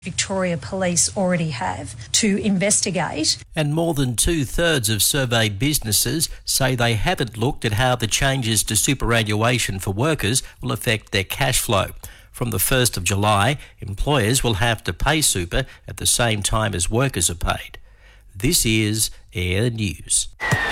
Victoria Police already have to investigate. And more than 2/3 of surveyed businesses say they haven't looked at how the changes to superannuation for workers will affect their cash flow. From the 1st of July, employers will have to pay super at the same time as workers are paid. This is Air News.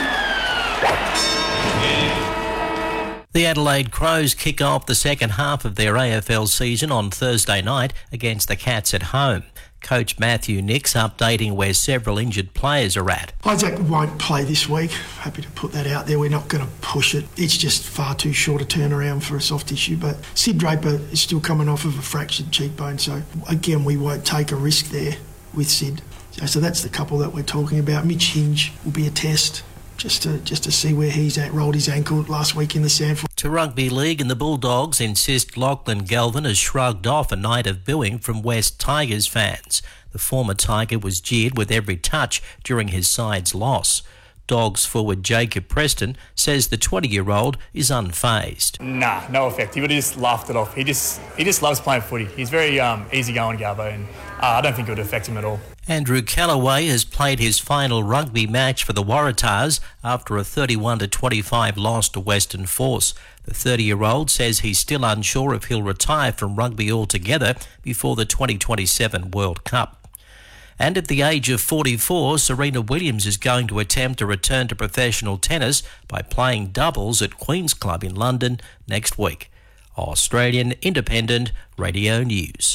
The Adelaide Crows kick off the second half of their AFL season on Thursday night against the Cats at home. Coach Matthew Nicks updating where several injured players are at. Isaac won't play this week. Happy to put that out there. We're not going to push it. It's just far too short a turnaround for a soft issue. But Sid Draper is still coming off of a fractured cheekbone. So, again, we won't take a risk there with Sid. So that's the couple that we're talking about. Mitch Hinge will be a test. Just to see where he's at. Rolled his ankle last week in the SANFL. To rugby league, and the Bulldogs insist Lachlan Galvin has shrugged off a night of booing from West Tigers fans. The former Tiger was jeered with every touch during his side's loss. Dogs forward Jacob Preston says the 20-year-old is unfazed. Nah, no effect. He would have just laughed it off. He just loves playing footy. He's very easygoing, Galbo, and I don't think it would affect him at all. Andrew Callaway has played his final rugby match for the Waratahs after a 31-25 loss to Western Force. The 30-year-old says he's still unsure if he'll retire from rugby altogether before the 2027 World Cup. And at the age of 44, Serena Williams is going to attempt a return to professional tennis by playing doubles at Queen's Club in London next week. Australian Independent Radio News.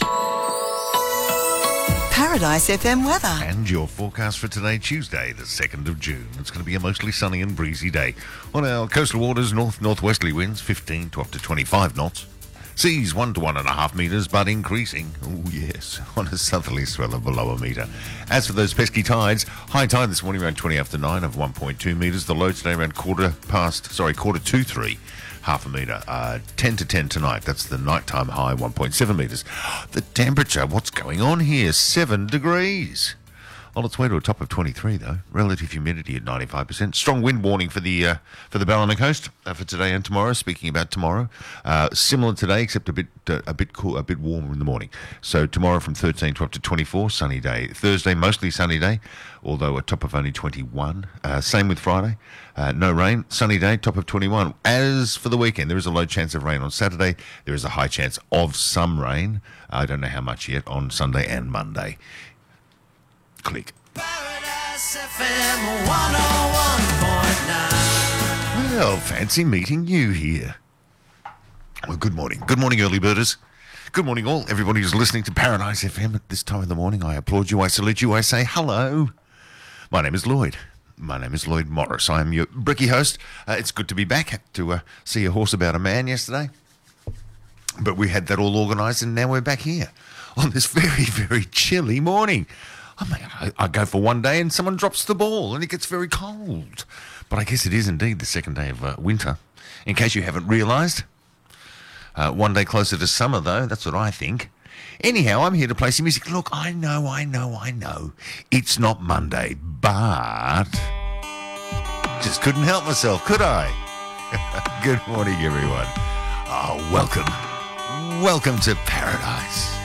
Paradise FM weather. And your forecast for today, Tuesday, the 2nd of June. It's going to be a mostly sunny and breezy day. On our coastal waters, north-northwesterly winds 15 to up to 25 knots. Seas 1 to 1.5 metres, but increasing. Oh, yes, on a southerly swell of below a metre. As for those pesky tides, high tide this morning around 20 after 9 of 1.2 metres. The low today around quarter to 3. Half a metre. 10 to 10 tonight. That's the nighttime high, 1.7 metres. The temperature, what's going on here? 7 degrees. On its way to a top of 23, though. Relative humidity at 95%. Strong wind warning for the Ballina coast for today and tomorrow. Speaking about tomorrow, similar today, except a bit warmer in the morning. So tomorrow from 13 to up to 24, sunny day. Thursday, mostly sunny day, although a top of only 21. Same with Friday. No rain, sunny day, top of 21. As for the weekend, there is a low chance of rain on Saturday. There is a high chance of some rain. I don't know how much yet on Sunday and Monday. Click. Paradise FM 101.9. Well, fancy meeting you here. Well, good morning. Good morning, early birders. Good morning, all. Everybody who's listening to Paradise FM at this time of the morning, I applaud you, I salute you, I say hello. My name is Lloyd. My name is Lloyd Morris. I am your bricky host. It's good to be back. Had to see a horse about a man yesterday. But we had that all organised, and now we're back here on this very, very chilly morning. I go for one day and someone drops the ball and it gets very cold. But I guess it is indeed the second day of winter, in case you haven't realised. One day closer to summer, though. That's what I think. Anyhow, I'm here to play some music. Look, I know. It's not Monday, but just couldn't help myself, could I? Good morning, everyone. Welcome to Paradise.